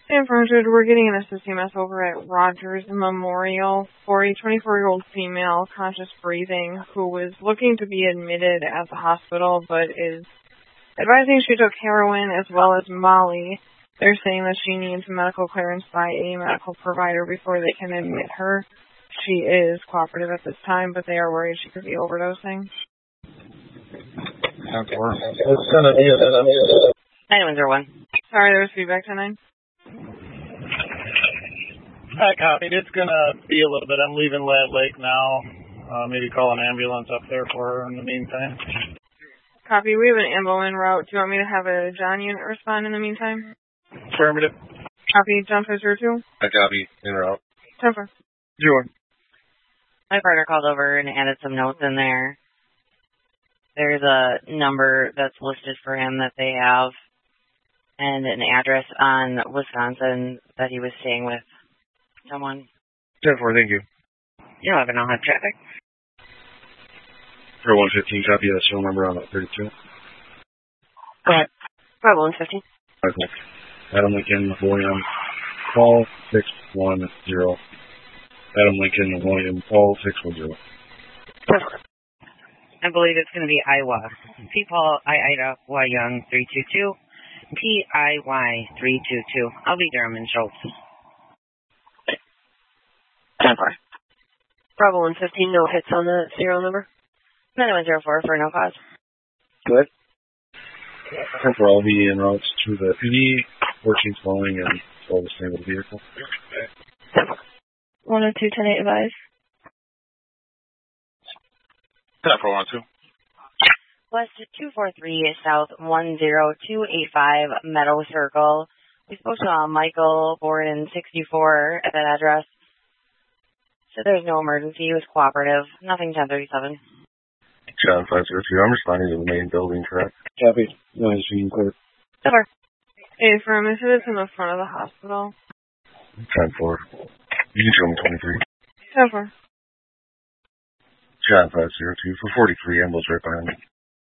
Information, we're getting an SSCMS over at Rogers Memorial for a 24-year-old female, conscious breathing, who was looking to be admitted at the hospital, but is advising she took heroin as well as Molly. They're saying that she needs medical clearance by a medical provider before they can admit her. She is cooperative at this time, but they are worried she could be overdosing. 9101. Sorry, there was feedback tonight. Hi, copied. It's going to be a little bit. I'm leaving Lat Lake now. Maybe call an ambulance up there for her in the meantime. Copy. We have an ambo en route. Do you want me to have a John unit respond in the meantime? Affirmative. Copy. John 502. I copy. En route. 10-4. Sure. My partner called over and added some notes in there. There's a number that's listed for him that they have and an address on Wisconsin that he was staying with someone. 10-4, thank you. 11, I'll have traffic. For 115, copy that show number on 32. Go ahead. Bravo 115. Okay. Adam Lincoln, William, call 610. Adam Lincoln, William, call 610. I believe it's going to be Iowa. P. Paul, Ida, Y. Young, 322. PIY 322. I'll be Durham and Schultz. 10-4. Bravo 115, no hits on the serial number. 9104 for no cause. Good. 10-4, I'll be en route to the PD, 14 flowing and 12 disabled vehicle. 10-4. 102, 10-8 advise. 10-4, 102. West 243, South 10285, Meadow Circle. We spoke to Michael, born in 64, at that address. So there's no emergency. He was cooperative. Nothing 1037. John 502, I'm responding to the main building, correct? Copy. No, it's being clear. 10-4. Hey, firm, is it in the front of the hospital? 10-4. You can show me 23. 10-4. John 502 for 43, ambulance right behind me.